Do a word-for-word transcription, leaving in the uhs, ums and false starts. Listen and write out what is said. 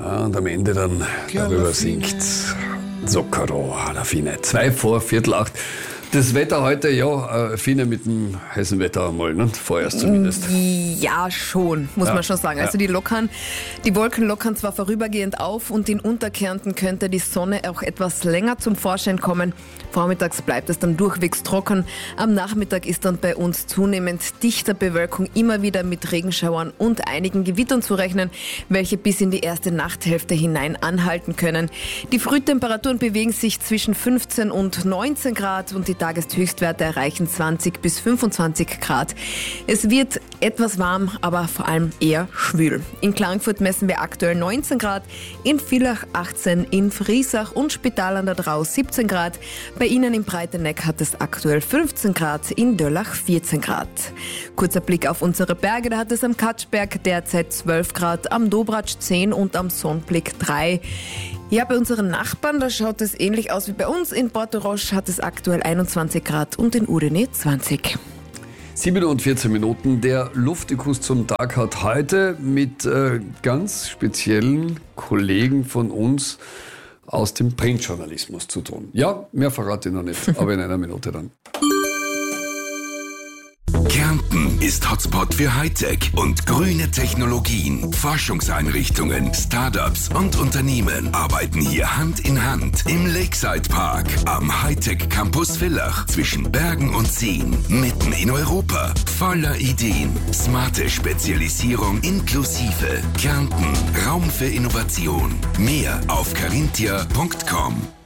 Ja, und am Ende dann darüber singt Zucchero alla fine. Zwei vor Viertel acht. Das Wetter heute, ja, äh, Fine mit dem heißen Wetter einmal, ne? Vorerst zumindest. Ja, schon, muss Ja. man schon sagen. Also Ja. die lockern, die Wolken lockern zwar vorübergehend auf und in Unterkärnten könnte die Sonne auch etwas länger zum Vorschein kommen. Vormittags bleibt es dann durchwegs trocken. Am Nachmittag ist dann bei uns zunehmend dichter Bewölkung, immer wieder mit Regenschauern und einigen Gewittern zu rechnen, welche bis in die erste Nachthälfte hinein anhalten können. Die Frühtemperaturen bewegen sich zwischen fünfzehn und neunzehn Grad und die Tageshöchstwerte erreichen zwanzig bis fünfundzwanzig Grad. Es wird etwas warm, aber vor allem eher schwül. In Klagenfurt messen wir aktuell neunzehn Grad, in Villach achtzehn, in Friesach und Spital an der Drau siebzehn Grad. Bei Ihnen im Breiteneck hat es aktuell fünfzehn Grad, in Döllach vierzehn Grad. Kurzer Blick auf unsere Berge, da hat es am Katschberg derzeit zwölf Grad, am Dobratsch zehn und am Sonnblick drei. Ja, bei unseren Nachbarn, da schaut es ähnlich aus wie bei uns. In Portorosch hat es aktuell einundzwanzig Grad und in Udine zwanzig. sieben und vierzehn Minuten. Der Luftikus zum Tag hat heute mit äh, ganz speziellen Kollegen von uns aus dem Printjournalismus zu tun. Ja, mehr verrate ich noch nicht, aber in einer Minute dann. Kärnten ist Hotspot für Hightech und grüne Technologien. Forschungseinrichtungen, Startups und Unternehmen arbeiten hier Hand in Hand im Lakeside Park am Hightech Campus Villach zwischen Bergen und Seen, mitten in Europa. Voller Ideen, smarte Spezialisierung inklusive. Kärnten, Raum für Innovation. Mehr auf carinthia punkt com.